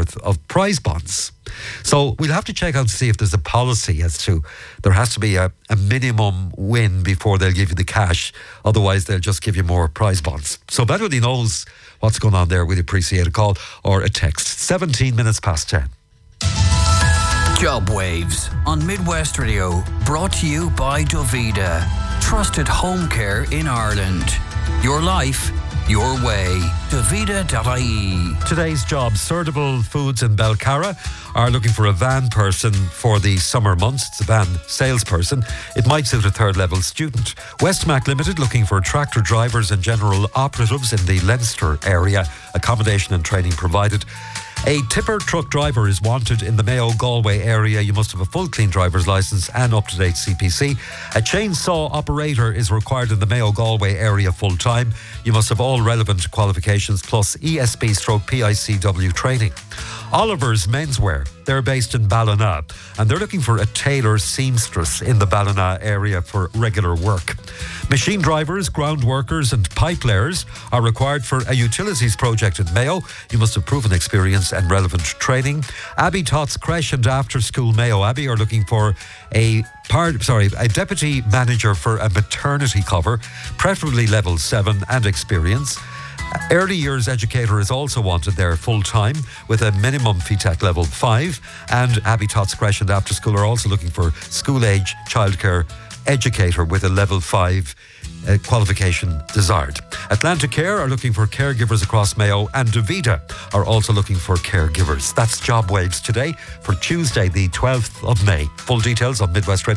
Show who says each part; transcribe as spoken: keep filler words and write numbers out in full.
Speaker 1: worth of prize bonds. So we'll have to check out to see if there's a policy as to there has to be a, a minimum win before they'll give you the cash. Otherwise, they'll just give you more prize bonds. So if anybody knows what's going on there, we'd appreciate a call or a text. seventeen minutes past ten.
Speaker 2: Job Waves on Midwest Radio, brought to you by Dovida. Trusted home care in Ireland. Your life, your way. Dovida dot I E.
Speaker 1: Today's job, Surdable Foods in Belcarra are looking for a van person for the summer months. It's a van salesperson. It might suit a third level student. Westmac Limited looking for tractor drivers and general operatives in the Leinster area. Accommodation and training provided. A tipper truck driver is wanted in the Mayo Galway area. You must have a full clean driver's licence and up-to-date C P C. A chainsaw operator is required in the Mayo Galway area full-time. You must have all relevant qualifications plus E S B stroke P I C W training. Oliver's Menswear, they're based in Ballina and they're looking for a tailor seamstress in the Ballina area for regular work. Machine drivers, ground workers and pipe layers are required for a utilities project in Mayo. You must have proven experience and relevant training. Abbey Tots Creche and After School Mayo Abbey are looking for a part, sorry, a deputy manager for a maternity cover, preferably level seven and experience. Early years educator is also wanted there full-time with a minimum F E T A C level five, and Abbey Tots Creche and After School are also looking for school-age childcare educator with a level five uh, qualification desired. Atlantic Care are looking for caregivers across Mayo, and Dovida are also looking for caregivers. That's Job Waves today for Tuesday the twelfth of May. Full details on Midwest Radio.